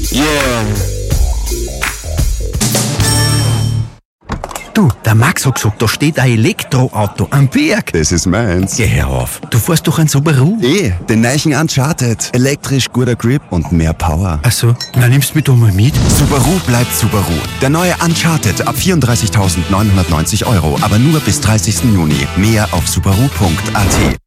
Yeah. Du, der Max hat gesagt, da steht ein Elektroauto am Berg. Das ist meins. Geh her auf. Du fährst doch ein Subaru. Den neuen Uncharted. Elektrisch, guter Grip und mehr Power. Ach so, na nimmst du mich doch mal mit. Subaru bleibt Subaru. Der neue Uncharted ab 34.990 €, aber nur bis 30. Juni. Mehr auf subaru.at.